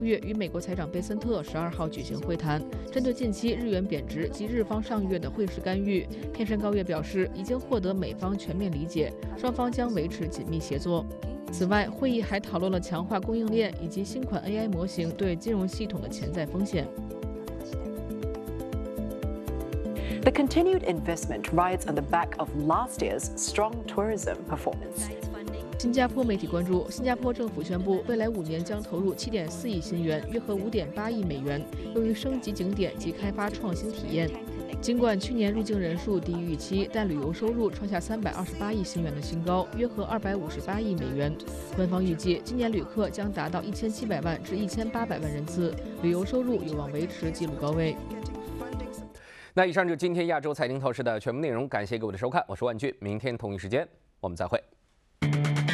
月与美国财长贝森特12号举行会谈，针对近期日元贬值及日方上月的汇市干预，片山高月表示已经获得美方全面理解，双方将维持紧密协作。此外，会议还讨论了强化供应链以及新款 AI 模型对金融系统的潜在风险。 The continued investment rides on the back of last year's strong tourism performance. 新加坡媒体关注，新加坡政府宣布，未来5年将投入7.4亿新元，约合5.8亿美元，用于升级景点及开发创新体验。尽管去年入境人数低于预期，但旅游收入创下328亿新元的新高，约合258亿美元。官方预计，今年旅客将达到1700万至1800万人次，旅游收入有望维持纪录高位。 那以上就是今天亚洲财经透视的全部内容，感谢各位的收看，我是万俊，明天同一时间我们再会。